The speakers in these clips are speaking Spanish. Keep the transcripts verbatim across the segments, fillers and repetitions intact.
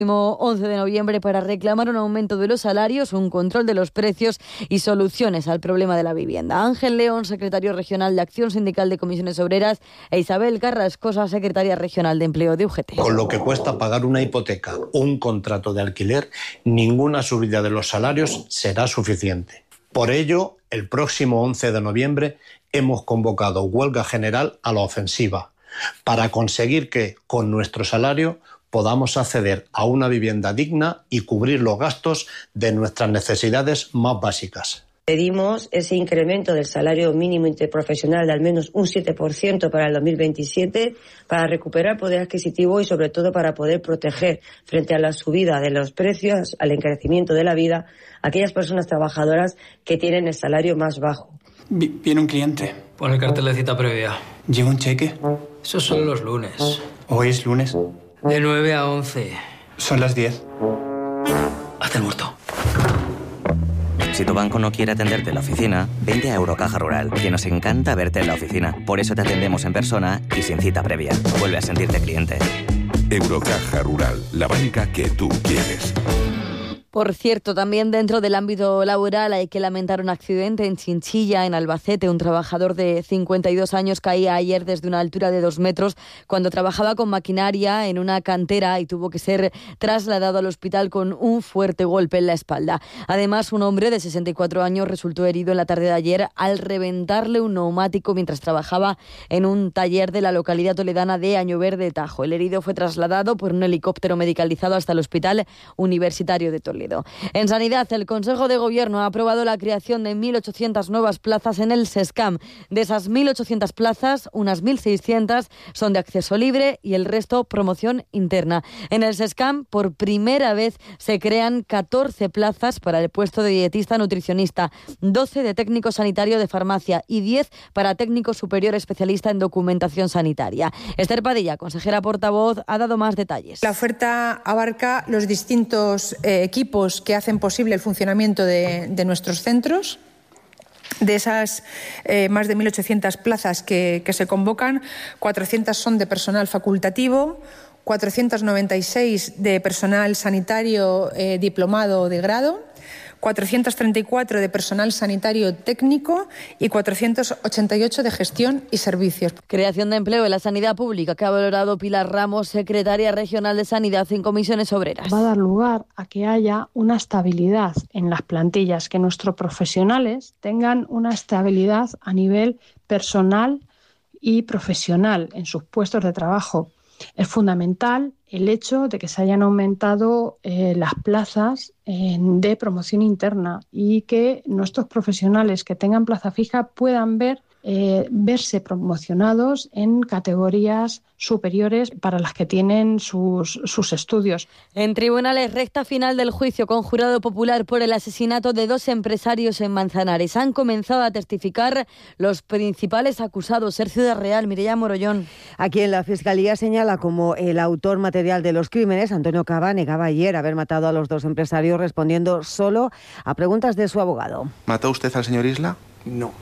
once de noviembre para reclamar un aumento de los salarios, un control de los precios y soluciones al problema de la vivienda. Ángel León, secretario regional de Acción Sindical de Comisiones Obreras, e Isabel Carrascosa, secretaria regional de Empleo de U G T. Con lo que cuesta pagar una hipoteca o un contrato de alquiler, ninguna subida de los salarios será suficiente. Por ello, el próximo once de noviembre hemos convocado huelga general a la ofensiva para conseguir que, con nuestro salario, podamos acceder a una vivienda digna y cubrir los gastos de nuestras necesidades más básicas. Pedimos ese incremento del salario mínimo interprofesional de al menos un siete por ciento para el dos mil veintisiete para recuperar poder adquisitivo y sobre todo para poder proteger frente a la subida de los precios, al encarecimiento de la vida, a aquellas personas trabajadoras que tienen el salario más bajo. Viene un cliente. Pon el cartel de cita previa. ¿Lleva un cheque? Eso son los lunes. ¿Hoy es lunes? De nueve a once. Son las diez. Hazte el muerto. Si tu banco no quiere atenderte en la oficina, vente a Eurocaja Rural, que nos encanta verte en la oficina. Por eso te atendemos en persona y sin cita previa. Vuelve a sentirte cliente. Eurocaja Rural, la banca que tú quieres. Por cierto, también dentro del ámbito laboral hay que lamentar un accidente en Chinchilla, en Albacete. Un trabajador de cincuenta y dos años caía ayer desde una altura de dos metros cuando trabajaba con maquinaria en una cantera y tuvo que ser trasladado al hospital con un fuerte golpe en la espalda. Además, un hombre de sesenta y cuatro años resultó herido en la tarde de ayer al reventarle un neumático mientras trabajaba en un taller de la localidad toledana de Añoverde, Tajo. El herido fue trasladado por un helicóptero medicalizado hasta el Hospital Universitario de Toledo. En Sanidad, el Consejo de Gobierno ha aprobado la creación de mil ochocientas nuevas plazas en el SESCAM. De esas mil ochocientas plazas, unas mil seiscientas son de acceso libre y el resto promoción interna. En el SESCAM, por primera vez, se crean catorce plazas para el puesto de dietista nutricionista, doce de técnico sanitario de farmacia y diez para técnico superior especialista en documentación sanitaria. Esther Padilla, consejera portavoz, ha dado más detalles. La oferta abarca los distintos eh, equipos que hacen posible el funcionamiento de, de nuestros centros. De esas eh, más de mil ochocientas plazas que, que se convocan, cuatrocientas son de personal facultativo, cuatrocientas noventa y seis de personal sanitario eh, diplomado de grado, cuatrocientas treinta y cuatro de personal sanitario técnico y cuatrocientas ochenta y ocho de gestión y servicios. Creación de empleo en la sanidad pública que ha valorado Pilar Ramos, secretaria regional de Sanidad en Comisiones Obreras. Va a dar lugar a que haya una estabilidad en las plantillas, que nuestros profesionales tengan una estabilidad a nivel personal y profesional en sus puestos de trabajo. Es fundamental el hecho de que se hayan aumentado eh, las plazas eh, de promoción interna y que nuestros profesionales que tengan plaza fija puedan ver eh, verse promocionados en categorías superiores para las que tienen sus, sus estudios. En tribunales, recta final del juicio con jurado popular por el asesinato de dos empresarios en Manzanares. Han comenzado a testificar los principales acusados. Sergio de Real, Mireia Morollón. Aquí en la Fiscalía señala como el autor material de los crímenes. Antonio Cava negaba ayer haber matado a los dos empresarios, respondiendo solo a preguntas de su abogado. ¿Mató usted al señor Isla? No.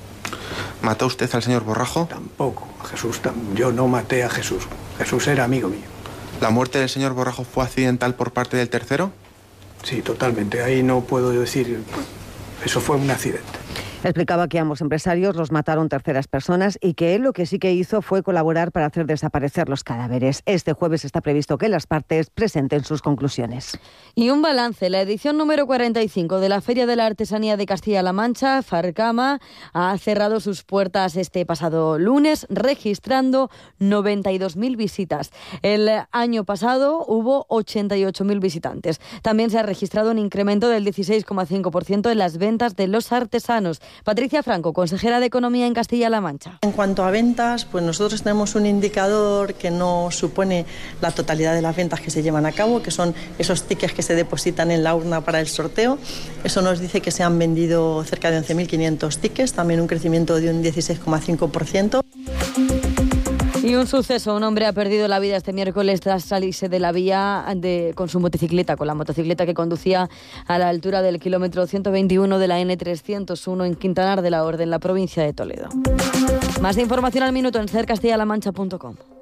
¿Mató usted al señor Borrajo? Tampoco. Jesús, yo no maté a Jesús. Jesús era amigo mío. ¿La muerte del señor Borrajo fue accidental por parte del tercero? Sí, totalmente. Ahí no puedo decir... Eso fue un accidente. Explicaba que ambos empresarios los mataron terceras personas y que él lo que sí que hizo fue colaborar para hacer desaparecer los cadáveres. Este jueves está previsto que las partes presenten sus conclusiones. Y un balance. La edición número cuarenta y cinco de la Feria de la Artesanía de Castilla-La Mancha, Farcama, ha cerrado sus puertas este pasado lunes, registrando noventa y dos mil visitas. El año pasado hubo ochenta y ocho mil visitantes. También se ha registrado un incremento del dieciséis coma cinco por ciento en las ventas de los artesanos. Patricia Franco, consejera de Economía en Castilla-La Mancha. En cuanto a ventas, pues nosotros tenemos un indicador que no supone la totalidad de las ventas que se llevan a cabo, que son esos tickets que se depositan en la urna para el sorteo. Eso nos dice que se han vendido cerca de once mil quinientos tickets, también un crecimiento de un dieciséis coma cinco por ciento. Y un suceso, un hombre ha perdido la vida este miércoles tras salirse de la vía de, con su motocicleta, con la motocicleta que conducía a la altura del kilómetro ciento veintiuno de la ene trescientos uno en Quintanar de la Orde, en la provincia de Toledo. Más información al minuto en ser castilla la mancha punto com.